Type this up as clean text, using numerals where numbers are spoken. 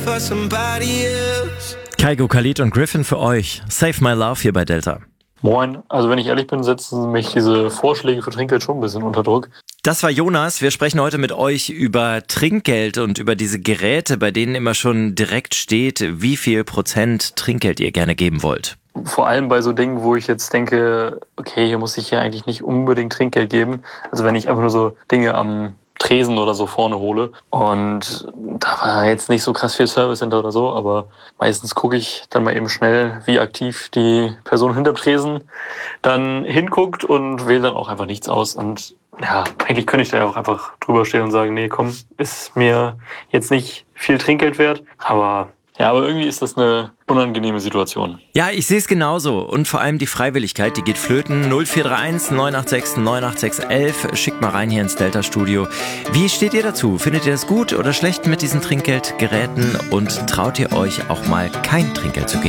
for somebody else. Kygo, Khalid und Griffin für euch. Save My Love hier bei Delta. Moin, also wenn ich ehrlich bin, setzen mich diese Vorschläge für Trinkgeld schon ein bisschen unter Druck. Das war Jonas. Wir sprechen heute mit euch über Trinkgeld und über diese Geräte, bei denen immer schon direkt steht, wie viel Prozent Trinkgeld ihr gerne geben wollt. Vor allem bei so Dingen, wo ich jetzt denke, okay, hier muss ich ja eigentlich nicht unbedingt Trinkgeld geben. Also wenn ich einfach nur so Dinge am Tresen oder so vorne hole. Und da war jetzt nicht so krass viel Service hinter oder so, aber meistens gucke ich dann mal eben schnell, wie aktiv die Person hinterm Tresen dann hinguckt und wähle dann auch einfach nichts aus. Und ja, eigentlich könnte ich da ja auch einfach drüber stehen und sagen, nee, komm, ist mir jetzt nicht viel Trinkgeld wert. Aber irgendwie ist das eine unangenehme Situation. Ja, ich sehe es genauso. Und vor allem die Freiwilligkeit, die geht flöten. 0431 986 986 11. Schickt mal rein hier ins Delta-Studio. Wie steht ihr dazu? Findet ihr das gut oder schlecht mit diesen Trinkgeldgeräten? Und traut ihr euch auch mal kein Trinkgeld zu geben?